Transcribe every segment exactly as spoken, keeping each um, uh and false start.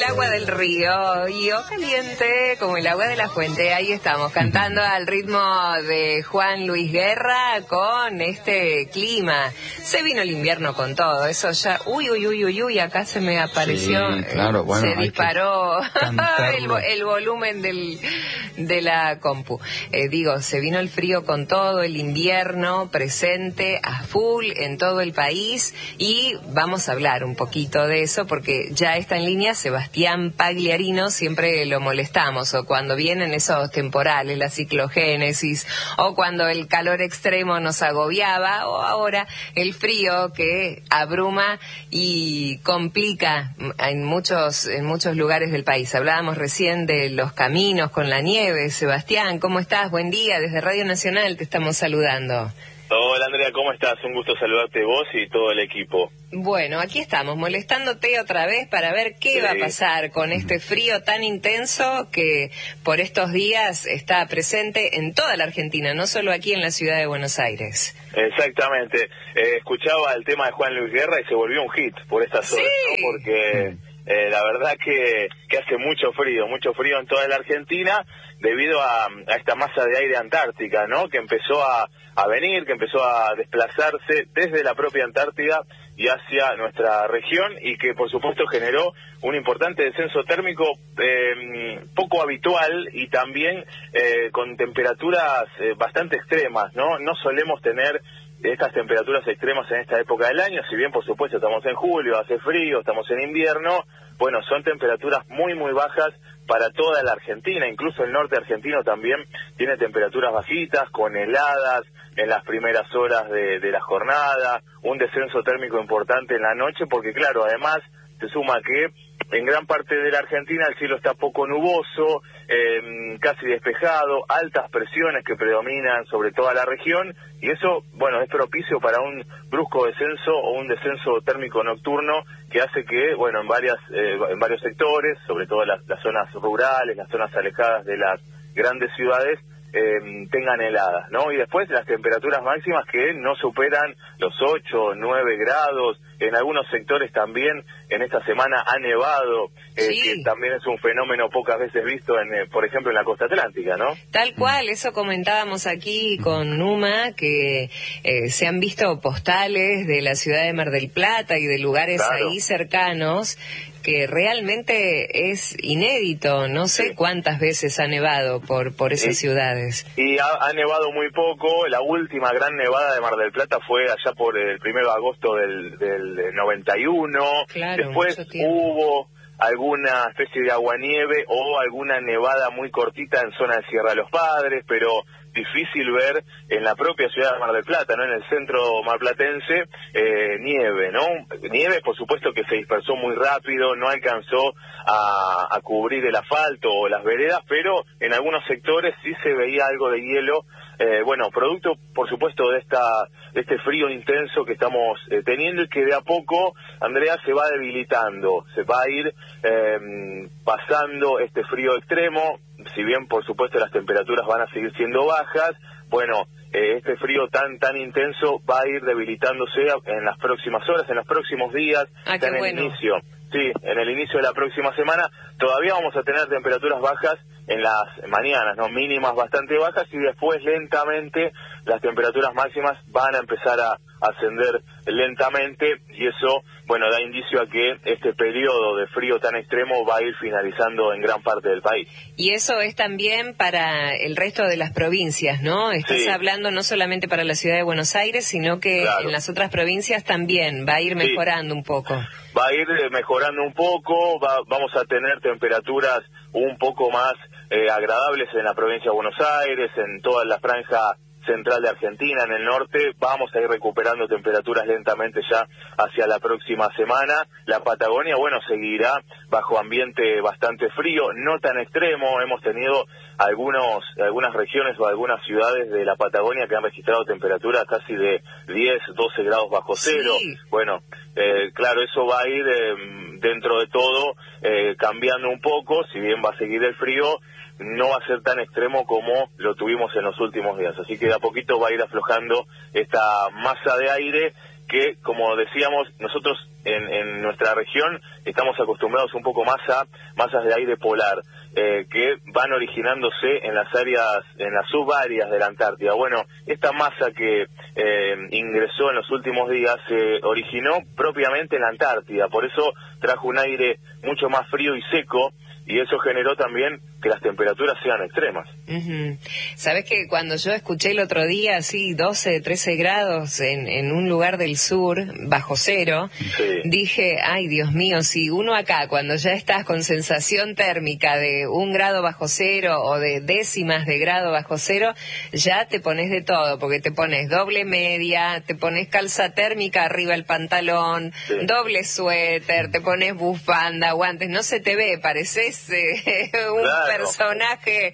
agua del río y o caliente como el agua de la fuente. Ahí estamos, cantando al ritmo de Juan Luis Guerra con este clima. Se vino el invierno con todo, eso ya... Uy, uy, uy, uy, uy, acá se me apareció... Sí, claro, bueno, se disparó el, el volumen del, de la compu. Eh, digo, se vino el frío con todo, el invierno presente a full en todo el país y vamos a hablar un poquito de eso porque ya está en línea Sebastián Pagliarino, siempre lo molestamos, o cuando vienen esos temporales, la ciclogénesis, o cuando el calor extremo nos agobiaba, o ahora el frío que abruma y complica en muchos, en muchos lugares del país. Hablábamos recién de los caminos con la nieve. Sebastián, ¿cómo estás? Buen día, desde Radio Nacional te estamos saludando. Hola Andrea, ¿cómo estás? Un gusto saludarte vos y todo el equipo. Bueno, aquí estamos, molestándote otra vez para ver qué sí. va a pasar con este frío tan intenso que por estos días está presente en toda la Argentina, no solo aquí en la ciudad de Buenos Aires. Exactamente. Eh, escuchaba el tema de Juan Luis Guerra y se volvió un hit por estas horas, sí. ¿no? Porque eh, la verdad que, que hace mucho frío, mucho frío en toda la Argentina debido a, a esta masa de aire antártica, ¿no? Que empezó a, a venir, que empezó a desplazarse desde la propia Antártida y hacia nuestra región y que por supuesto generó un importante descenso térmico eh, poco habitual y también eh, con temperaturas eh, bastante extremas, ¿no? No solemos tener estas temperaturas extremas en esta época del año, si bien por supuesto estamos en julio, hace frío, estamos en invierno, bueno, son temperaturas muy muy bajas para toda la Argentina, incluso el norte argentino también tiene temperaturas bajitas, con heladas en las primeras horas de, de la jornada, un descenso térmico importante en la noche, porque claro, además se suma que en gran parte de la Argentina el cielo está poco nuboso, eh, casi despejado, altas presiones que predominan sobre toda la región, y eso, bueno, es propicio para un brusco descenso o un descenso térmico nocturno que hace que, bueno, en varias eh, en varios sectores, sobre todo las, las zonas rurales, las zonas alejadas de las grandes ciudades, Eh, tengan heladas, ¿no? Y después las temperaturas máximas que no superan los ocho, nueve grados, en algunos sectores también en esta semana ha nevado, eh, sí. que también es un fenómeno pocas veces visto, en, eh, por ejemplo, en la costa atlántica, ¿no? Tal cual, eso comentábamos aquí con Numa, que eh, se han visto postales de la ciudad de Mar del Plata y de lugares claro. ahí cercanos, que realmente es inédito, no sé sí. cuántas veces ha nevado por por esas sí. ciudades. Y ha, ha nevado muy poco, la última gran nevada de Mar del Plata fue allá por el primero de agosto del, del noventa y uno, claro, después hubo alguna especie de aguanieve o alguna nevada muy cortita en zona de Sierra de los Padres, pero difícil ver en la propia ciudad de Mar del Plata, ¿no? En el centro marplatense, eh, nieve, ¿no? Nieve, por supuesto, que se dispersó muy rápido, no alcanzó a, a cubrir el asfalto o las veredas, pero en algunos sectores sí se veía algo de hielo, eh, bueno, producto, por supuesto, de esta de este frío intenso que estamos eh, teniendo y que de a poco, Andrea, se va debilitando, se va a ir eh, pasando este frío extremo. Si bien por supuesto las temperaturas van a seguir siendo bajas, bueno, eh, este frío tan tan intenso va a ir debilitándose en las próximas horas, en los próximos días, ah, en el bueno. inicio, sí, en el inicio de la próxima semana. Todavía vamos a tener temperaturas bajas en las mañanas, no mínimas bastante bajas, y después lentamente las temperaturas máximas van a empezar a ascender lentamente, y eso, bueno, da indicio a que este periodo de frío tan extremo va a ir finalizando en gran parte del país. Y eso es también para el resto de las provincias, ¿no? Estás sí. hablando no solamente para la ciudad de Buenos Aires, sino que claro. en las otras provincias también va a ir mejorando sí. un poco. Va a ir mejorando un poco, va, vamos a tener temperaturas un poco más eh, agradables en la provincia de Buenos Aires, en toda la franja central de Argentina, en el norte. Vamos a ir recuperando temperaturas lentamente ya hacia la próxima semana. La Patagonia, bueno, seguirá bajo ambiente bastante frío, no tan extremo. Hemos tenido algunos algunas regiones o algunas ciudades de la Patagonia que han registrado temperaturas casi de diez, doce grados bajo cero. Sí. Bueno, eh, claro, eso va a ir eh, dentro de todo eh, cambiando un poco, si bien va a seguir el frío, no va a ser tan extremo como lo tuvimos en los últimos días. Así que de a poquito va a ir aflojando esta masa de aire que, como decíamos, nosotros en, en nuestra región estamos acostumbrados un poco más a masas de aire polar, eh, que van originándose en las áreas, en las subáreas de la Antártida. Bueno, esta masa que eh, ingresó en los últimos días se originó propiamente en la Antártida, por eso trajo un aire mucho más frío y seco, y eso generó también que las temperaturas sean extremas. Uh-huh. Sabes que cuando yo escuché el otro día, así, doce, trece grados en, en un lugar del sur, bajo cero, sí. dije, ay, Dios mío, si uno acá, cuando ya estás con sensación térmica de un grado bajo cero o de décimas de grado bajo cero, ya te pones de todo, porque te pones doble media, te pones calza térmica arriba el pantalón, sí. doble suéter, te pones bufanda, guantes, no se te ve, pareces eh, un claro. personaje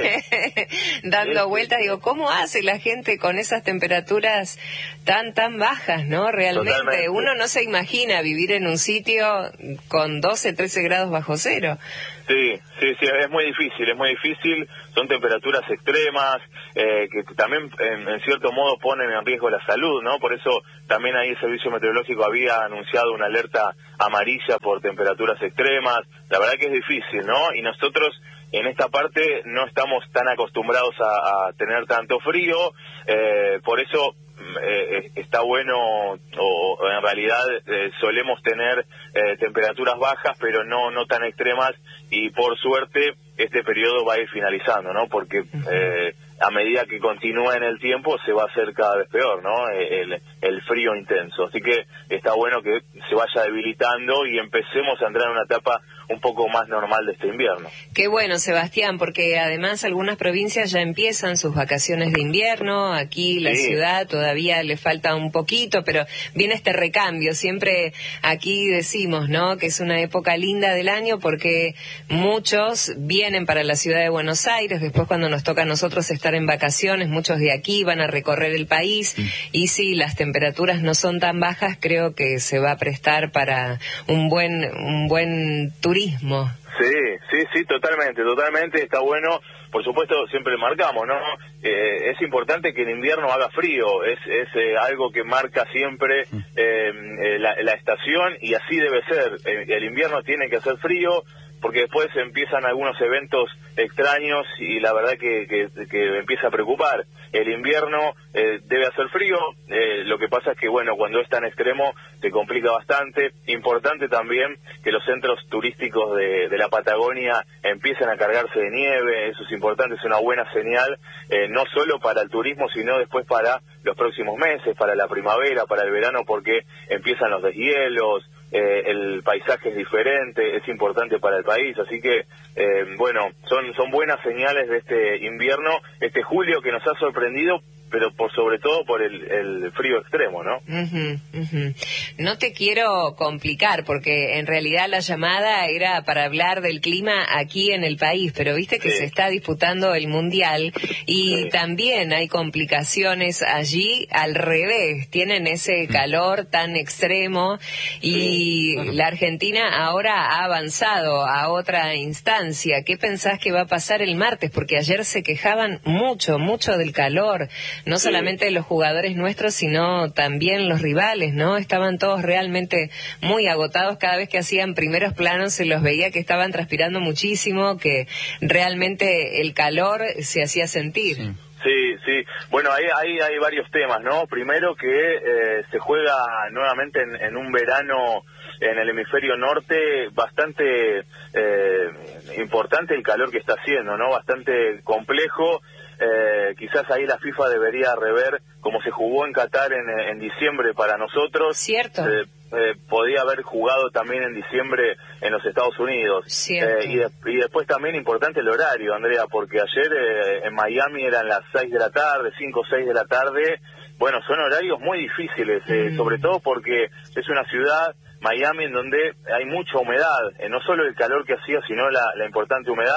sí. dando sí, vueltas. Sí. Digo, ¿cómo hace la gente con esas temperaturas tan, tan bajas, no? Realmente Totalmente. Uno no se imagina vivir en un sitio con doce, trece grados bajo cero. Sí, sí, sí, es muy difícil, es muy difícil, son temperaturas extremas, eh, que también en, en cierto modo ponen en riesgo la salud, ¿no? Por eso también ahí el Servicio Meteorológico había anunciado una alerta amarilla por temperaturas extremas. La verdad que es difícil, ¿no? Y nosotros en esta parte no estamos tan acostumbrados a, a tener tanto frío, eh, por eso eh, está bueno, o, o en realidad eh, solemos tener eh, temperaturas bajas, pero no no tan extremas, y por suerte este periodo va a ir finalizando, ¿no? Porque eh, a medida que continúa en el tiempo se va a hacer cada vez peor, ¿no? El, el frío intenso. Así que está bueno que se vaya debilitando y empecemos a entrar en una etapa un poco más normal de este invierno. Qué bueno, Sebastián, porque además algunas provincias ya empiezan sus vacaciones de invierno. Aquí la sí. ciudad todavía le falta un poquito, pero viene este recambio. Siempre aquí decimos, ¿no?, que es una época linda del año porque muchos vienen para la ciudad de Buenos Aires. Después, cuando nos toca a nosotros estar en vacaciones, muchos de aquí van a recorrer el país. Sí. Y si las temperaturas no son tan bajas, creo que se va a prestar para un buen, un buen turismo. Sí, sí, sí, totalmente, totalmente, está bueno. Por supuesto, siempre marcamos, ¿no? Eh, es importante que en invierno haga frío, es, es eh, algo que marca siempre eh, eh, la, la estación, y así debe ser. El, el invierno tiene que hacer frío, porque después empiezan algunos eventos extraños y la verdad que, que, que empieza a preocupar. El invierno eh, debe hacer frío, eh, lo que pasa es que, bueno, cuando es tan extremo se complica bastante. Importante también que los centros turísticos de, de la Patagonia empiecen a cargarse de nieve, eso es importante, es una buena señal, eh, no solo para el turismo, sino después para los próximos meses, para la primavera, para el verano, porque empiezan los deshielos, Eh, el paisaje es diferente, es importante para el país, así que eh, bueno, son son buenas señales de este invierno, este julio que nos ha sorprendido, pero por sobre todo por el, el frío extremo, ¿no? Uh-huh, uh-huh. No te quiero complicar, porque en realidad la llamada era para hablar del clima aquí en el país, pero viste que sí. se está disputando el Mundial y sí. también hay complicaciones allí al revés, tienen ese calor tan extremo y sí. bueno. la Argentina ahora ha avanzado a otra instancia. ¿Qué pensás que va a pasar el martes? Porque ayer se quejaban mucho, mucho del calor. No sí. solamente los jugadores nuestros, sino también los rivales, ¿no? Estaban todos realmente muy agotados. Cada vez que hacían primeros planos se los veía que estaban transpirando muchísimo, que realmente el calor se hacía sentir. Sí. Sí, sí. Bueno, ahí, ahí hay varios temas, ¿no? Primero que eh, se juega nuevamente en, en un verano en el hemisferio norte bastante eh, importante el calor que está haciendo, ¿no? Bastante complejo. Eh, quizás ahí la FIFA debería rever cómo se jugó en Qatar en, en diciembre para nosotros. Cierto. Eh, eh, podía haber jugado también en diciembre en los Estados Unidos. Cierto. Eh, y, de, y después también importante el horario, Andrea, porque ayer eh, en Miami eran las seis de la tarde, cinco o seis de la tarde. Bueno, son horarios muy difíciles, eh, mm. sobre todo porque es una ciudad, Miami, en donde hay mucha humedad, eh, no solo el calor que hacía, sino la, la importante humedad.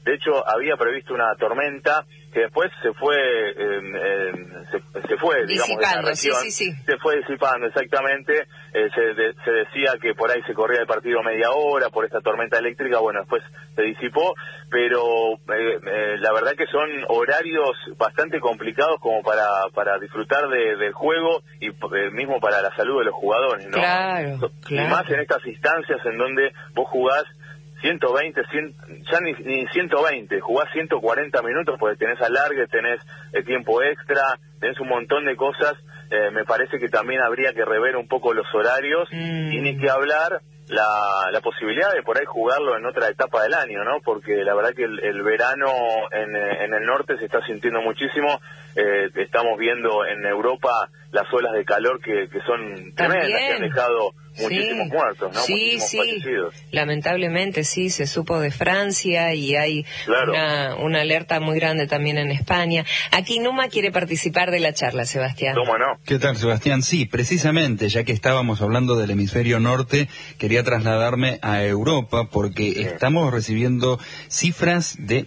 De hecho, había previsto una tormenta que después se fue, eh, eh, se, se fue, digamos, de la región, sí, sí, sí. se fue disipando, exactamente. Eh, se, de, se decía que por ahí se corría el partido media hora por esta tormenta eléctrica, bueno, después se disipó, pero eh, eh, la verdad que son horarios bastante complicados como para para disfrutar de, del juego y eh, mismo para la salud de los jugadores, ¿no? Claro, claro. Y más en estas instancias en donde vos jugás ciento veinte, cien, ya ni, ni ciento veinte, jugás ciento cuarenta minutos porque tenés alargue, tenés eh, tiempo extra, tenés un montón de cosas. Eh, me parece que también habría que rever un poco los horarios mm. y ni que hablar la, la posibilidad de por ahí jugarlo en otra etapa del año, ¿no? Porque la verdad que el, el verano en, en el norte se está sintiendo muchísimo. Eh, estamos viendo en Europa las olas de calor que, que son tremendas, que han dejado muchísimos sí. muertos, ¿no? Sí, muchísimos sí. fallecidos. Lamentablemente sí, se supo de Francia y hay claro. una, una alerta muy grande también en España. Aquí Numa quiere participar de la charla, Sebastián. ¿Cómo no? ¿Qué tal, Sebastián? Sí, precisamente, ya que estábamos hablando del hemisferio norte, quería trasladarme a Europa porque sí. estamos recibiendo cifras de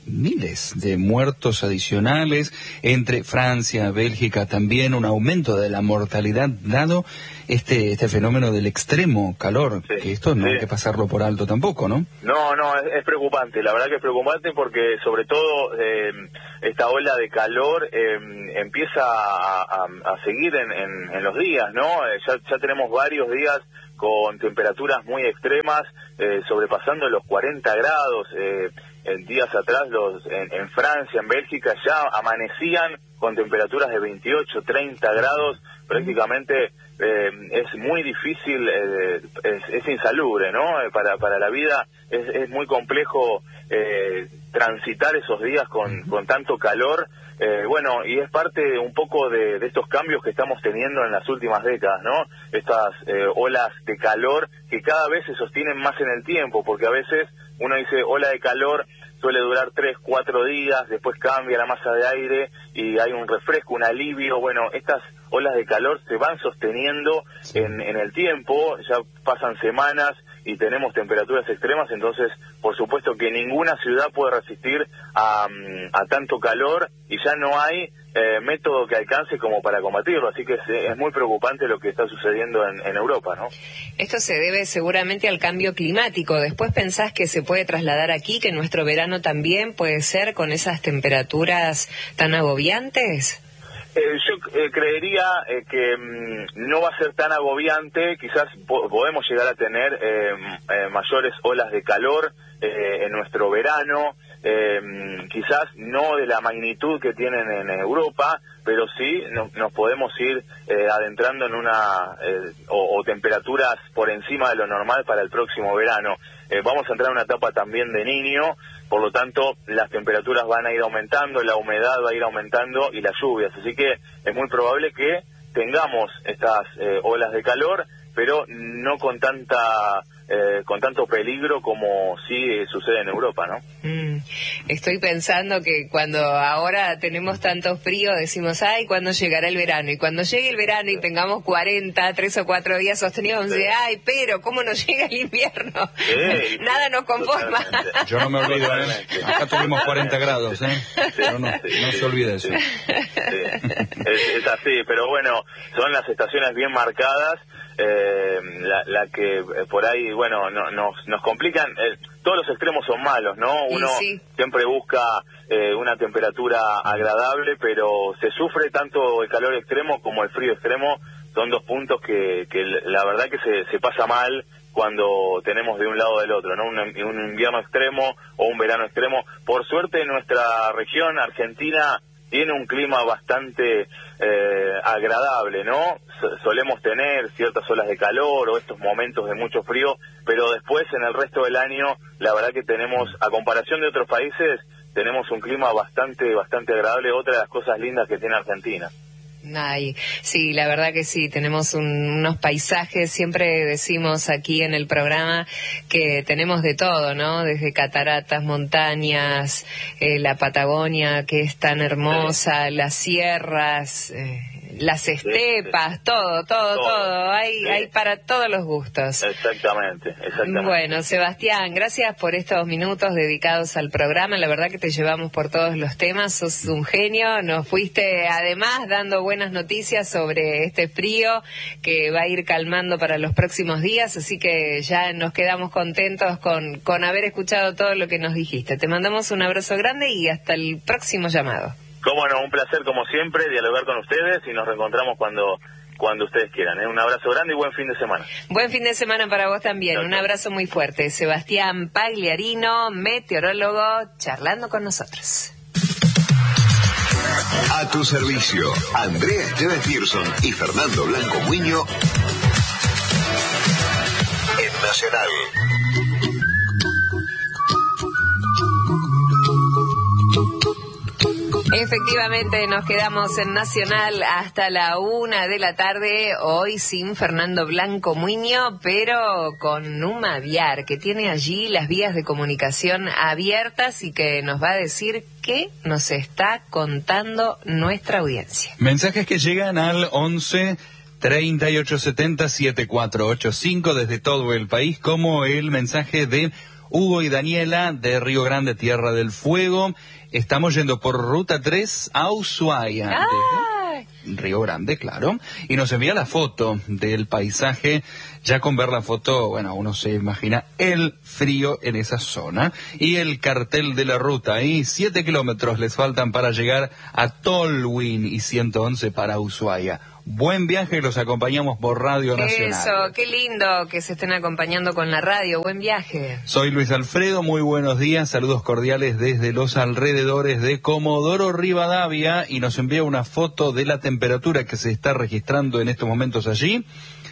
miles de muertos adicionales entre Francia, Bélgica, también un aumento de la mortalidad dado este este fenómeno del extremo calor, sí, que esto no sí. hay que pasarlo por alto tampoco, ¿no? No, no, es, es preocupante, la verdad que es preocupante porque sobre todo eh, esta ola de calor eh, empieza a, a, a seguir en, en, en los días, ¿no? Eh, ya, ya tenemos varios días con temperaturas muy extremas, eh, sobrepasando los cuarenta grados, eh, en días atrás los en, en Francia, en Bélgica, ya amanecían con temperaturas de veintiocho, treinta grados, prácticamente eh, es muy difícil, eh, es, es insalubre, ¿no? Eh, para, para la vida es, es muy complejo eh, transitar esos días con, con tanto calor. Eh, bueno, y es parte un poco de, de estos cambios que estamos teniendo en las últimas décadas, ¿no? Estas eh, olas de calor que cada vez se sostienen más en el tiempo, porque a veces uno dice ola de calor suele durar tres, cuatro días, después cambia la masa de aire y hay un refresco, un alivio. Bueno, estas olas de calor se van sosteniendo sí. en, en el tiempo, ya pasan semanas y tenemos temperaturas extremas, entonces por supuesto que ninguna ciudad puede resistir a, a tanto calor y ya no hay eh, método que alcance como para combatirlo, así que es, es muy preocupante lo que está sucediendo en, en Europa, ¿no? Esto se debe seguramente al cambio climático. ¿Después pensás que se puede trasladar aquí, que nuestro verano también puede ser con esas temperaturas tan agobiantes? Eh, yo eh, creería eh, que mmm, no va a ser tan agobiante, quizás po podemos llegar a tener eh, eh, mayores olas de calor eh, en nuestro verano, eh, quizás no de la magnitud que tienen en Europa, pero sí no, nos podemos ir eh, adentrando en una eh, o, o temperaturas por encima de lo normal para el próximo verano. Eh, vamos a entrar en una etapa también de Niño, por lo tanto las temperaturas van a ir aumentando, la humedad va a ir aumentando y las lluvias, así que es muy probable que tengamos estas eh, olas de calor, pero no con tanta eh, con tanto peligro como sí eh, sucede en Europa, ¿no? Mm, estoy pensando que cuando ahora tenemos tanto frío decimos, ay, ¿cuándo llegará el verano? Y cuando llegue el verano y tengamos cuarenta, tres o cuatro días sostenidos, sí. de, ay, pero ¿cómo nos llega el invierno? Sí, nada nos conforma. Totalmente. Yo no me olvido, ¿eh? Acá tuvimos cuarenta grados, ¿eh? Pero no, sí, no sí, se olvide eso. Sí. Sí. Es, es así, pero bueno, son las estaciones bien marcadas. Eh, la, la que eh, por ahí, bueno, no, nos, nos complican, eh, todos los extremos son malos, ¿no? Uno sí. siempre busca eh, una temperatura agradable, pero se sufre tanto el calor extremo como el frío extremo, son dos puntos que, que la verdad que se, se pasa mal cuando tenemos de un lado del otro, ¿no? Un, un invierno extremo o un verano extremo. Por suerte nuestra región, Argentina, tiene un clima bastante eh, agradable, ¿no? Solemos tener ciertas olas de calor o estos momentos de mucho frío, pero después en el resto del año, la verdad que tenemos, a comparación de otros países, tenemos un clima bastante, bastante agradable, otra de las cosas lindas que tiene Argentina. Ay, sí, la verdad que sí, tenemos un, unos paisajes, siempre decimos aquí en el programa que tenemos de todo, ¿no? Desde cataratas, montañas, eh, la Patagonia que es tan hermosa, las sierras, eh, las estepas, todo, todo, todo, todo. Hay, sí. hay para todos los gustos. Exactamente, exactamente. Bueno, Sebastián, gracias por estos minutos dedicados al programa. La verdad que te llevamos por todos los temas. Sos un genio. Nos fuiste además dando buenas noticias sobre este frío que va a ir calmando para los próximos días. Así que ya nos quedamos contentos con, con haber escuchado todo lo que nos dijiste. Te mandamos un abrazo grande y hasta el próximo llamado. Cómo no, un placer como siempre dialogar con ustedes y nos reencontramos cuando cuando ustedes quieran. ¿eh? Un abrazo grande y buen fin de semana. Buen fin de semana para vos también. Chau, un abrazo muy fuerte. Sebastián Pagliarino, meteorólogo, charlando con nosotros. A tu servicio, Andrea Esteves Pearson y Fernando Blanco Muño en Nacional. Efectivamente, nos quedamos en Nacional hasta la una de la tarde, hoy sin Fernando Blanco Muño, pero con Numa Aviar, que tiene allí las vías de comunicación abiertas y que nos va a decir qué nos está contando nuestra audiencia. Mensajes que llegan al once treinta y ocho setenta setenta y cuatro ochenta y cinco desde todo el país, como el mensaje de Hugo y Daniela de Río Grande, Tierra del Fuego. Estamos yendo por Ruta tres a Ushuaia, de Río Grande, claro, y nos envía la foto del paisaje. Ya con ver la foto, bueno, uno se imagina el frío en esa zona. Y el cartel de la ruta, ahí siete kilómetros les faltan para llegar a Tolwyn y ciento once para Ushuaia. Buen viaje, los acompañamos por Radio Nacional. Eso, qué lindo que se estén acompañando con la radio, buen viaje. Soy Luis Alfredo, muy buenos días, saludos cordiales desde los alrededores de Comodoro Rivadavia, y nos envía una foto de la temperatura que se está registrando en estos momentos allí.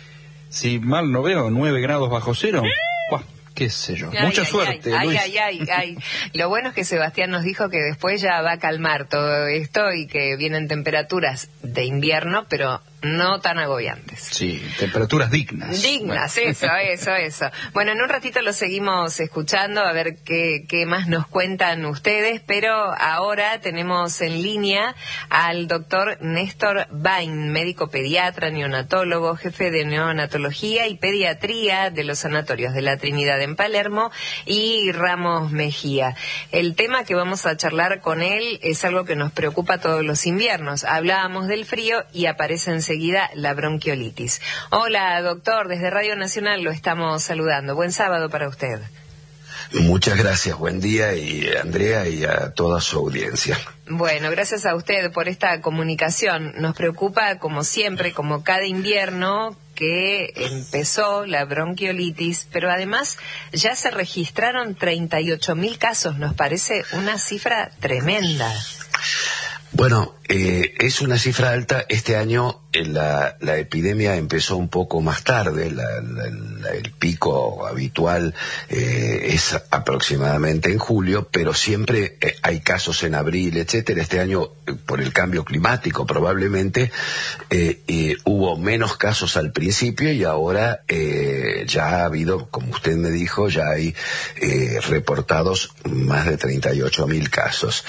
Si mal no veo, nueve grados bajo cero. Buah, qué sé yo. Ay, Mucha ay, suerte, ay, Luis. Ay, ay, ay, ay. Lo bueno es que Sebastián nos dijo que después ya va a calmar todo esto y que vienen temperaturas de invierno, pero no tan agobiantes. Sí, temperaturas dignas. Dignas, bueno. eso, eso, eso. Bueno, en un ratito lo seguimos escuchando a ver qué, qué más nos cuentan ustedes, pero ahora tenemos en línea al doctor Néstor Bain, médico pediatra, neonatólogo, jefe de neonatología y pediatría de los sanatorios de la Trinidad en Palermo y Ramos Mejía. El tema que vamos a charlar con él es algo que nos preocupa todos los inviernos. Hablábamos del frío y aparece enseguida la bronquiolitis. Hola, doctor, desde Radio Nacional lo estamos saludando. Buen sábado para usted. Muchas gracias, buen día, y Andrea y a toda su audiencia. Bueno, gracias a usted por esta comunicación. Nos preocupa, como siempre, como cada invierno, que empezó la bronquiolitis, pero además ya se registraron treinta y ocho mil casos. Nos parece una cifra tremenda. Bueno, eh, es una cifra alta. Este año eh, la, la epidemia empezó un poco más tarde. La, la, la, el pico habitual eh, es aproximadamente en julio, pero siempre eh, hay casos en abril, etcétera. Este año, eh, por el cambio climático, probablemente eh, eh, hubo menos casos al principio y ahora eh, ya ha habido, como usted me dijo, ya hay eh, reportados más de treinta y ocho mil casos.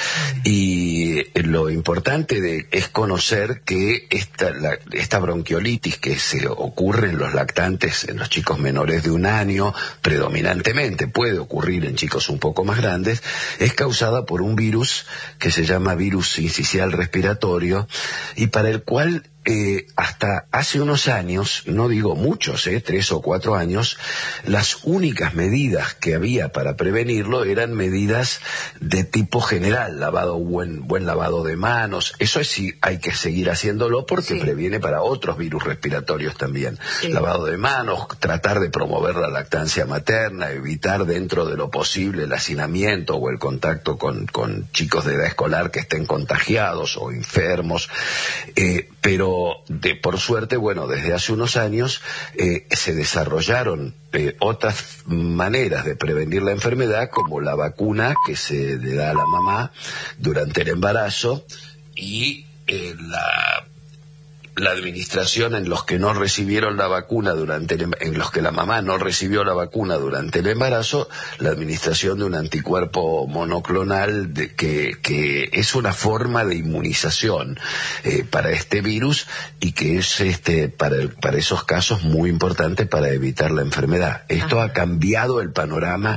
Y eh, lo importante de, es conocer que esta, la, esta bronquiolitis que se ocurre en los lactantes, en los chicos menores de un año, predominantemente puede ocurrir en chicos un poco más grandes, es causada por un virus que se llama virus sincicial respiratorio y para el cual Eh, hasta hace unos años, no digo muchos, eh, tres o cuatro años, las únicas medidas que había para prevenirlo eran medidas de tipo general, lavado, buen, buen lavado de manos. Eso es sí, hay que seguir haciéndolo porque sí. previene para otros virus respiratorios también. Sí. Lavado de manos, tratar de promover la lactancia materna, evitar dentro de lo posible el hacinamiento o el contacto con, con chicos de edad escolar que estén contagiados o enfermos, eh, pero De, por suerte, bueno, desde hace unos años eh, se desarrollaron eh, otras maneras de prevenir la enfermedad, como la vacuna que se le da a la mamá durante el embarazo y eh, la la administración en los que no recibieron la vacuna durante el, en los que la mamá no recibió la vacuna durante el embarazo, la administración de un anticuerpo monoclonal de, que, que es una forma de inmunización eh, para este virus y que es este para, el, para esos casos muy importante para evitar la enfermedad. Esto Ajá. ha cambiado el panorama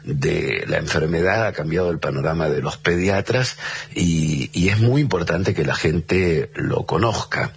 de la enfermedad, ha cambiado el panorama de los pediatras y, y es muy importante que la gente lo conozca.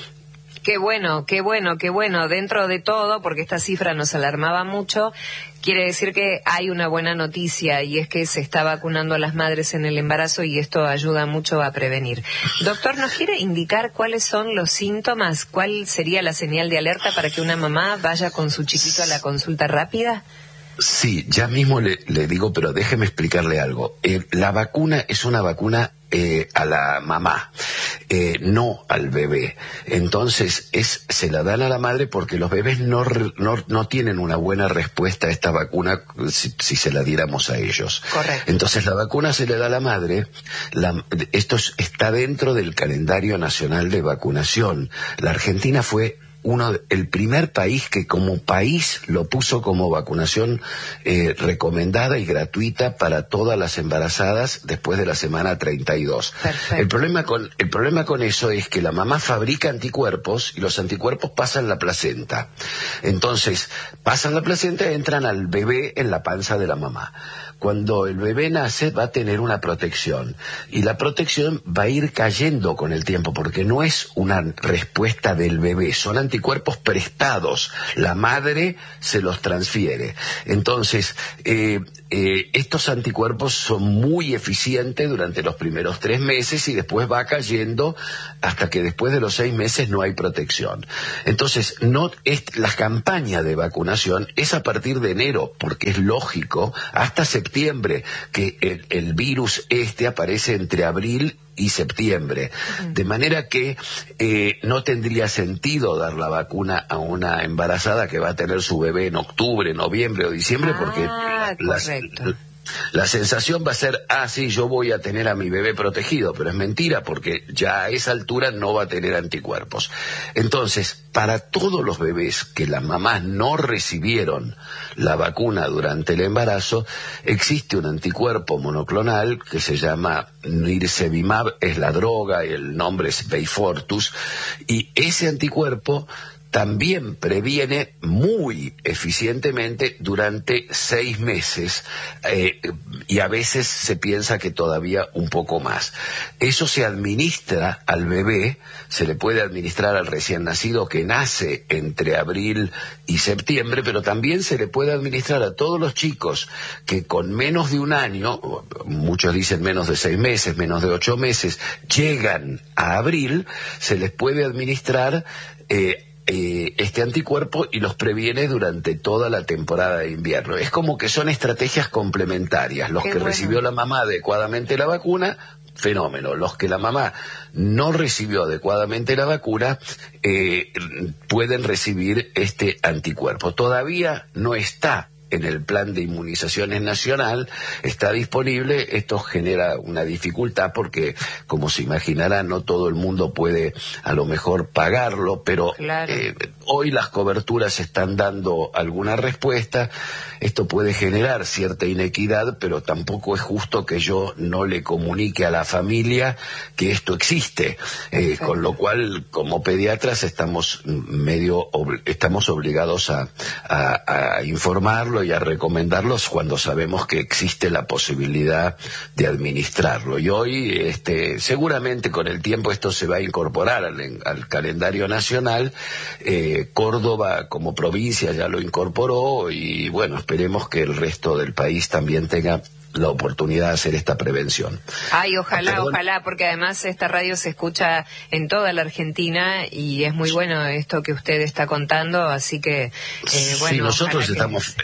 Qué bueno, qué bueno, qué bueno. Dentro de todo, porque esta cifra nos alarmaba mucho, quiere decir que hay una buena noticia y es que se está vacunando a las madres en el embarazo y esto ayuda mucho a prevenir. Doctor, ¿nos quiere indicar cuáles son los síntomas? ¿Cuál sería la señal de alerta para que una mamá vaya con su chiquito a la consulta rápida? Sí, ya mismo le, le digo, pero déjeme explicarle algo. Eh, la vacuna es una vacuna eh, a la mamá, eh, no al bebé. Entonces, es se la dan a la madre porque los bebés no, no, no tienen una buena respuesta a esta vacuna si, si se la diéramos a ellos. Correcto. Entonces, la vacuna se le da a la madre. La, esto es, está dentro del calendario nacional de vacunación. La Argentina fue uno el primer país que como país lo puso como vacunación eh, recomendada y gratuita para todas las embarazadas después de la semana treinta y dos. Perfecto. El problema con el problema con eso es que la mamá fabrica anticuerpos y los anticuerpos pasan la placenta. Entonces, pasan la placenta y entran al bebé en la panza de la mamá. Cuando el bebé nace va a tener una protección y la protección va a ir cayendo con el tiempo porque no es una respuesta del bebé, son anticuerpos prestados, la madre se los transfiere. Entonces, eh, eh, estos anticuerpos son muy eficientes durante los primeros tres meses y después va cayendo hasta que después de los seis meses no hay protección. Entonces, no es, la campaña de vacunación es a partir de enero, porque es lógico, hasta septiembre, que el, el virus este aparece entre abril y septiembre, uh-huh. de manera que eh, no tendría sentido dar la vacuna a una embarazada que va a tener su bebé en octubre, noviembre o diciembre, ah, porque las, la sensación va a ser, ah, sí, yo voy a tener a mi bebé protegido, pero es mentira, porque ya a esa altura no va a tener anticuerpos. Entonces, para todos los bebés que las mamás no recibieron la vacuna durante el embarazo, existe un anticuerpo monoclonal que se llama Nirsevimab, es la droga, y el nombre es Beyfortus, y ese anticuerpo también previene muy eficientemente durante seis meses eh, y a veces se piensa que todavía un poco más. Eso se administra al bebé, se le puede administrar al recién nacido que nace entre abril y septiembre, pero también se le puede administrar a todos los chicos que con menos de un año, muchos dicen menos de seis meses, menos de ocho meses, llegan a abril, se les puede administrar eh, Eh, este anticuerpo y los previene durante toda la temporada de invierno. Es como que son estrategias complementarias. Los Qué que bueno. recibió la mamá adecuadamente la vacuna, fenómeno. Los que la mamá no recibió adecuadamente la vacuna, eh, pueden recibir este anticuerpo. Todavía no está en el plan de inmunizaciones nacional, está disponible. Esto genera una dificultad porque, como se imaginará, no todo el mundo puede a lo mejor pagarlo, pero claro. eh, hoy las coberturas están dando alguna respuesta. Esto puede generar cierta inequidad, pero tampoco es justo que yo no le comunique a la familia que esto existe, eh, con lo cual, como pediatras, estamos medio ob- estamos obligados a, a, a informarlo y a recomendarlos cuando sabemos que existe la posibilidad de administrarlo. Y hoy, este, seguramente con el tiempo esto se va a incorporar al, al calendario nacional. Eh, Córdoba como provincia ya lo incorporó y bueno, esperemos que el resto del país también tenga la oportunidad de hacer esta prevención. Ay, ojalá, Perdón. ojalá, porque además esta radio se escucha en toda la Argentina y es muy bueno esto que usted está contando, así que, eh, bueno, sí, nosotros ojalá estamos... que...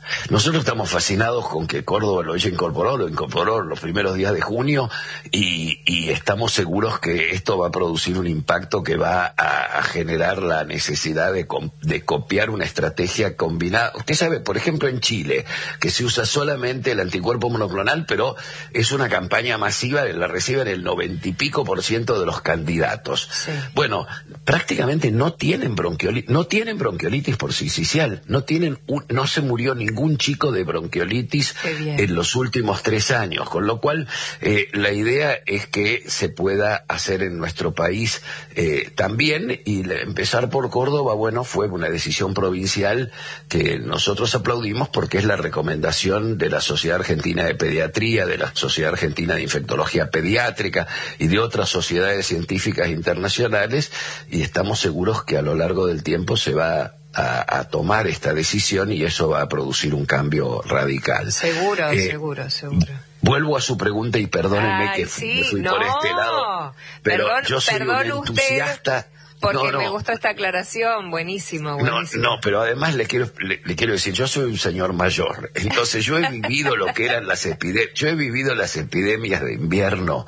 Nosotros estamos fascinados con que Córdoba lo haya incorporado, lo incorporó los primeros días de junio y, y estamos seguros que esto va a producir un impacto que va a, a generar la necesidad de, de copiar una estrategia combinada. Usted sabe, por ejemplo, en Chile, que se usa solamente el anticuerpo monoclonal, pero es una campaña masiva, la reciben el noventa y pico por ciento de los candidatos. Sí. Bueno, prácticamente no tienen bronquiolitis, no tienen bronquiolitis por sincicial, no tienen un, no se murió ningún chico de bronquiolitis en los últimos tres años, con lo cual eh, la idea es que se pueda hacer en nuestro país eh, también, y empezar por Córdoba, bueno, fue una decisión provincial que nosotros aplaudimos porque es la recomendación de la Sociedad Argentina de Pediatría, de la Sociedad Argentina de Infectología Pediátrica y de otras sociedades científicas internacionales, y estamos seguros que a lo largo del tiempo se va A, a tomar esta decisión y eso va a producir un cambio radical. Seguro, eh, seguro, seguro. Vuelvo a su pregunta y perdónenme Ay, que sí, me fui no, por este lado, pero perdón, yo soy perdón un entusiasta. Usted, porque no, no. me gusta esta aclaración, buenísimo, buenísimo. No, no, pero además le quiero le, le quiero decir, yo soy un señor mayor, entonces yo he vivido lo que eran las epidemias, yo he vivido las epidemias de invierno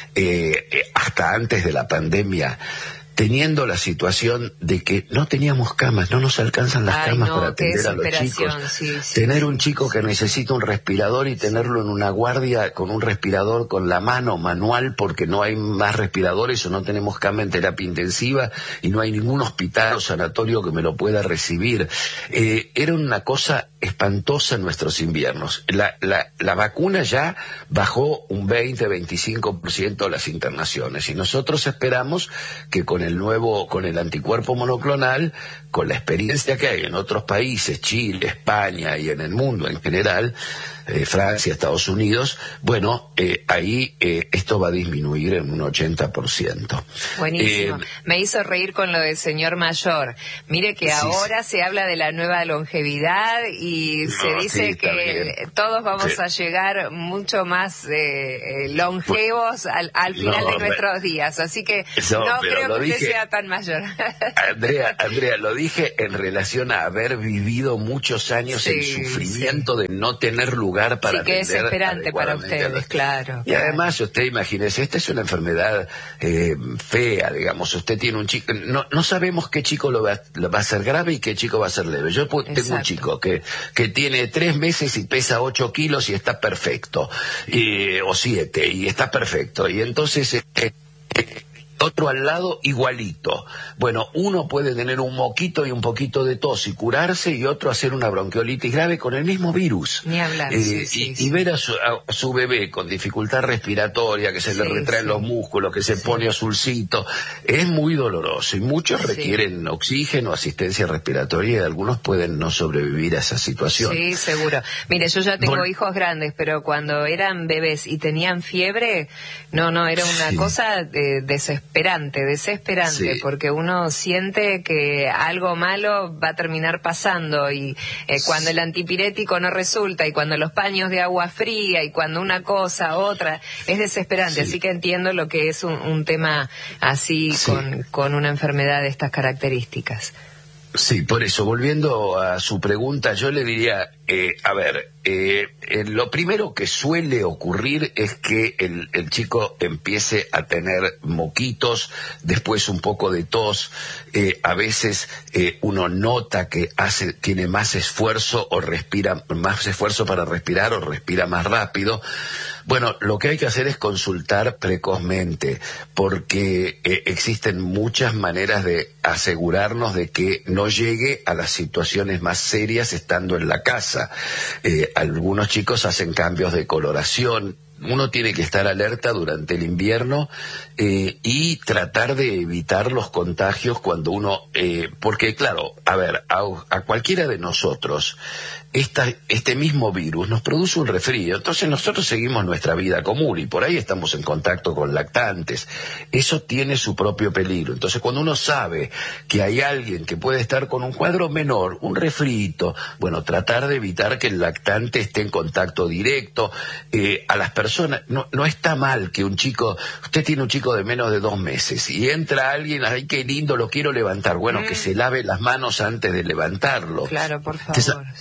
eh, eh, hasta antes de la pandemia, teniendo la situación de que no teníamos camas, no nos alcanzan las Ay, camas no, para atender a los chicos. Sí, sí, tener sí, un chico sí, que necesita un respirador y tenerlo en una guardia con un respirador con la mano manual porque no hay más respiradores o no tenemos cama en terapia intensiva y no hay ningún hospital o sanatorio que me lo pueda recibir. Eh, era una cosa espantosa en nuestros inviernos. La, la, la vacuna ya bajó un veinte a veinticinco por ciento las internaciones y nosotros esperamos que con el nuevo, con el anticuerpo monoclonal, con la experiencia que hay en otros países, Chile, España y en el mundo en general, eh, Francia, Estados Unidos, bueno, eh, ahí eh, esto va a disminuir en un ochenta por ciento. Buenísimo. Eh, Me hizo reír con lo del señor mayor. Mire que sí, ahora sí. Se habla de la nueva longevidad y no, se dice sí, que bien. Todos vamos sí. a llegar mucho más eh, longevos al, al final no, de nuestros me... días. Así que no, no creo que dije, usted sea tan mayor. Andrea, Andrea, lo dije en relación a haber vivido muchos años sí, el sufrimiento sí. de no tener lugar para sí, que es desesperante para ustedes, claro. Y claro. además, usted imagínese, esta es una enfermedad eh, fea, digamos. Usted tiene un chico, no, no sabemos qué chico lo va, lo va a ser grave y qué chico va a ser leve. Yo Exacto. tengo un chico que, que tiene tres meses y pesa ocho kilos y está perfecto, y, o siete, y está perfecto. Y entonces... Eh, eh, otro al lado igualito. Bueno, uno puede tener un moquito y un poquito de tos y curarse, y otro hacer una bronquiolitis grave con el mismo virus. Ni hablar, eh, sí, y, sí, y sí. ver a su, a su bebé con dificultad respiratoria, que se sí, le retraen sí. los músculos, que se sí. pone azulcito, es muy doloroso, y muchos sí. requieren oxígeno, asistencia respiratoria, y algunos pueden no sobrevivir a esa situación. Sí, seguro. Mire, yo ya tengo bueno, hijos grandes, pero cuando eran bebés y tenían fiebre, no, no, era una sí. cosa de desesperante. Desesperante, desesperante, sí. porque uno siente que algo malo va a terminar pasando y eh, cuando el antipirético no resulta y cuando los paños de agua fría y cuando una cosa, otra, es desesperante. Sí. Así que entiendo lo que es un, un tema así sí. con, con una enfermedad de estas características. Sí, por eso, volviendo a su pregunta, yo le diría, eh, a ver, eh, eh, lo primero que suele ocurrir es que el, el chico empiece a tener moquitos, después un poco de tos, eh, a veces eh, uno nota que hace, tiene más esfuerzo o respira, más esfuerzo para respirar o respira más rápido. Bueno, lo que hay que hacer es consultar precozmente, porque eh, existen muchas maneras de asegurarnos de que no llegue a las situaciones más serias estando en la casa. Eh, algunos chicos hacen cambios de coloración. Uno tiene que estar alerta durante el invierno eh, y tratar de evitar los contagios cuando uno... Eh, porque, claro, a ver, a, a cualquiera de nosotros, esta, este mismo virus nos produce un resfrío, entonces nosotros seguimos nuestra vida común y por ahí estamos en contacto con lactantes. Eso tiene su propio peligro. Entonces, cuando uno sabe que hay alguien que puede estar con un cuadro menor, un resfrío, bueno, tratar de evitar que el lactante esté en contacto directo. Eh, a las personas No, no está mal que un chico, usted tiene un chico de menos de dos meses y entra alguien, ay, qué lindo, lo quiero levantar. Bueno, mm. que se lave las manos antes de levantarlo. Claro, por favor, Entonces, sí.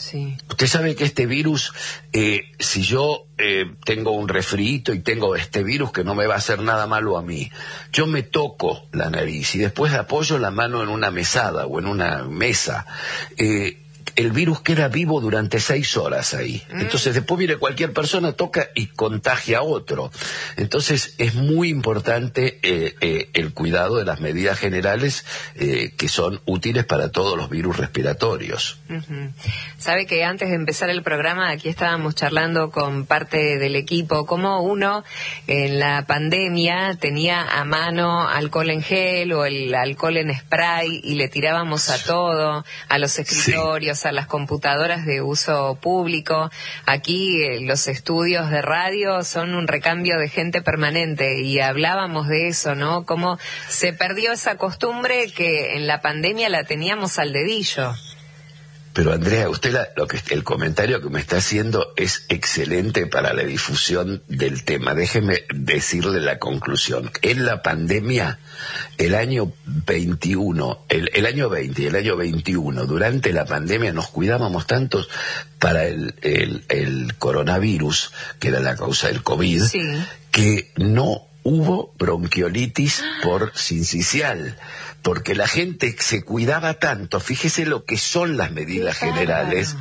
Usted sabe que este virus, eh, si yo eh, tengo un resfriito y tengo este virus que no me va a hacer nada malo a mí, yo me toco la nariz y después apoyo la mano en una mesada o en una mesa, eh, el virus queda vivo durante seis horas ahí. Entonces después viene cualquier persona, toca y contagia a otro. Entonces es muy importante eh, eh, el cuidado de las medidas generales eh, que son útiles para todos los virus respiratorios. Uh-huh. Sabe que antes de empezar el programa aquí estábamos charlando con parte del equipo cómo uno en la pandemia tenía a mano alcohol en gel o el alcohol en spray y le tirábamos a todo, a los escritorios, sí, a las computadoras de uso público. Aquí eh, los estudios de radio son un recambio de gente permanente y hablábamos de eso, ¿no? Cómo se perdió esa costumbre que en la pandemia la teníamos al dedillo. Pero Andrea, usted la, lo que el comentario que me está haciendo es excelente para la difusión del tema. Déjeme decirle la conclusión. En la pandemia, el año veintiuno, el, el año veinte y el año veintiuno, durante la pandemia nos cuidábamos tantos para el, el, el coronavirus, que era la causa del COVID, sí, que no hubo bronquiolitis por sincicial, porque la gente se cuidaba tanto. Fíjese lo que son las medidas generales.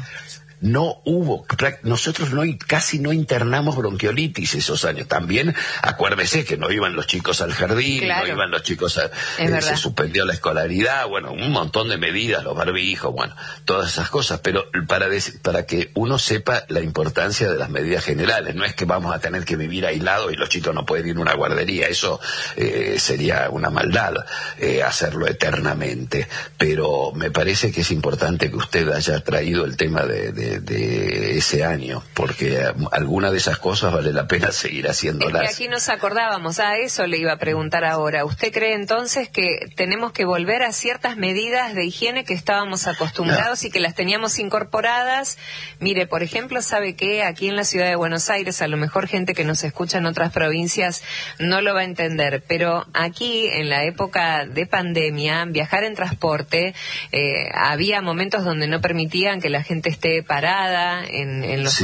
No hubo, nosotros no casi no internamos bronquiolitis esos años. También acuérdese que no iban los chicos al jardín, claro, no iban los chicos a, eh, se suspendió la escolaridad, bueno, un montón de medidas, los barbijos, bueno, todas esas cosas, pero para, para que uno sepa la importancia de las medidas generales. No es que vamos a tener que vivir aislados y los chicos no pueden ir a una guardería, eso eh, sería una maldad, eh, hacerlo eternamente, pero me parece que es importante que usted haya traído el tema de, de De, de ese año, porque alguna de esas cosas vale la pena seguir haciéndolas. Es que aquí nos acordábamos, a eso le iba a preguntar ahora. ¿Usted cree entonces que tenemos que volver a ciertas medidas de higiene que estábamos acostumbrados no. y que las teníamos incorporadas? Mire, por ejemplo, ¿sabe qué? Aquí en la ciudad de Buenos Aires, a lo mejor gente que nos escucha en otras provincias no lo va a entender, pero aquí en la época de pandemia, viajar en transporte, eh, había momentos donde no permitían que la gente esté parada en, en los sí.